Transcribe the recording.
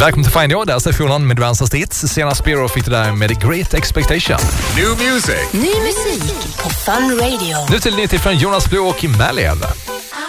Välkommen till Find Your, där stationen med Advanced Hits. Senast Spiro fick det där med Great Expectation. New music. Ny musik på Fun Radio. Nu till nytt från Jonas Blue och Mallev.